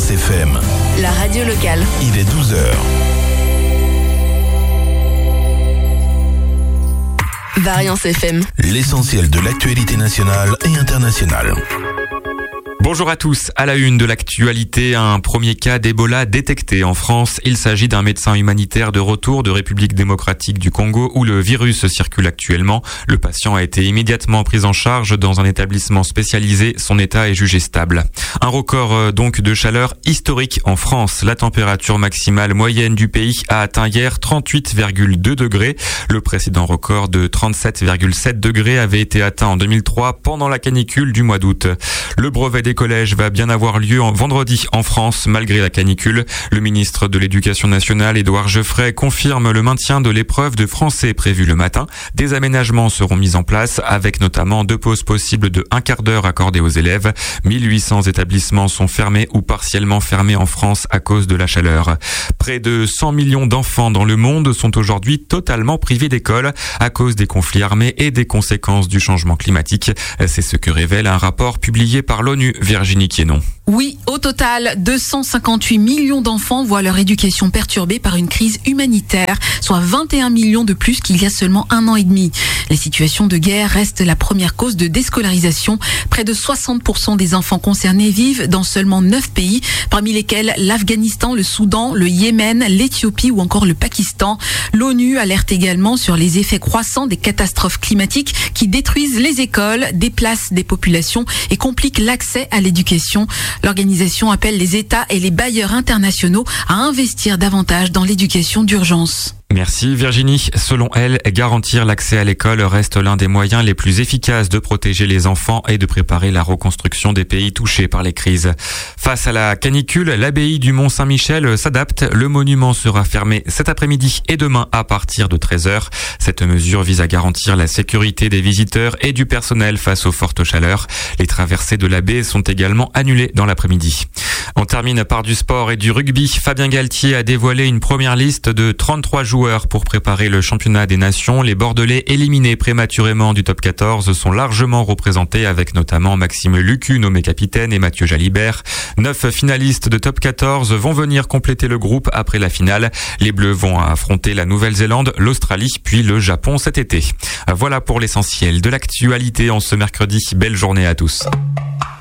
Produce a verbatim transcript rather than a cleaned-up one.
Variance F M. La radio locale. Il est douze heures. Variance F M. L'essentiel de l'actualité nationale et internationale. Bonjour à tous. À la une de l'actualité, un premier cas d'Ebola détecté en France. Il s'agit d'un médecin humanitaire de retour de République démocratique du Congo où le virus circule actuellement. Le patient a été immédiatement pris en charge dans un établissement spécialisé. Son état est jugé stable. Un record donc de chaleur historique en France. La température maximale moyenne du pays a atteint hier trente-huit virgule deux degrés. Le précédent record de trente-sept virgule sept degrés avait été atteint en deux mille trois pendant la canicule du mois d'août. Le brevet des collèges va bien avoir lieu en vendredi en France malgré la canicule. Le ministre de l'Éducation nationale, Édouard Geoffrey, confirme le maintien de l'épreuve de français prévue le matin. Des aménagements seront mis en place avec notamment deux pauses possibles de un quart d'heure accordées aux élèves. mille huit cents établissements sont fermés ou partiellement fermés en France à cause de la chaleur. Près de cent millions d'enfants dans le monde sont aujourd'hui totalement privés d'école à cause des conflits armés et des conséquences du changement climatique. C'est ce que révèle un rapport publié par l'ONU. Virginie Quienon. Oui, au total, deux cent cinquante-huit millions d'enfants voient leur éducation perturbée par une crise humanitaire, soit vingt et un millions de plus qu'il y a seulement un an et demi. Les situations de guerre restent la première cause de déscolarisation. Près de soixante pour cent des enfants concernés vivent dans seulement neuf pays, parmi lesquels l'Afghanistan, le Soudan, le Yémen, l'Éthiopie ou encore le Pakistan. L'ONU alerte également sur les effets croissants des catastrophes climatiques qui détruisent les écoles, déplacent des populations et compliquent l'accès à l'éducation. L'organisation appelle les États et les bailleurs internationaux à investir davantage dans l'éducation d'urgence. Merci Virginie. Selon elle, garantir l'accès à l'école reste l'un des moyens les plus efficaces de protéger les enfants et de préparer la reconstruction des pays touchés par les crises. Face à la canicule, l'abbaye du Mont-Saint-Michel s'adapte. Le monument sera fermé cet après-midi et demain à partir de treize heures. Cette mesure vise à garantir la sécurité des visiteurs et du personnel face aux fortes chaleurs. Les traversées de la baie sont également annulées dans l'après-midi. On termine par du sport et du rugby. Fabien Galtier a dévoilé une première liste de trente-trois joueurs pour préparer le championnat des nations. Les Bordelais éliminés prématurément du top quatorze sont largement représentés avec notamment Maxime Lucu nommé capitaine et Mathieu Jalibert. Neuf finalistes de top quatorze vont venir compléter le groupe après la finale. Les Bleus vont affronter la Nouvelle-Zélande, l'Australie puis le Japon cet été. Voilà pour l'essentiel de l'actualité en ce mercredi. Belle journée à tous.